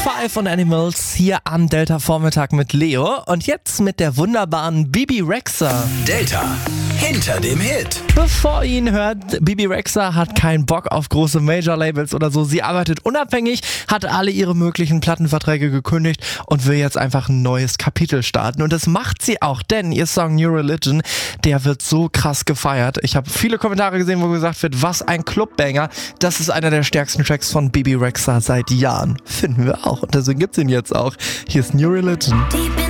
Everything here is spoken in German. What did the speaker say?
5 und Animals hier am Delta Vormittag mit Leo und jetzt mit der wunderbaren Bebe Rexha. Delta hinter dem Hit. Bevor ihr ihn hört, Bebe Rexha hat keinen Bock auf große Major-Labels oder so. Sie arbeitet unabhängig, hat alle ihre möglichen Plattenverträge gekündigt und will jetzt einfach ein neues Kapitel starten. Und das macht sie auch, denn ihr Song New Religion, der wird so krass gefeiert. Ich habe viele Kommentare gesehen, wo gesagt wird, was ein Clubbanger. Das ist einer der stärksten Tracks von Bebe Rexha seit Jahren. Finden wir auch. Und deswegen gibt's ihn jetzt auch. Hier ist New Religion.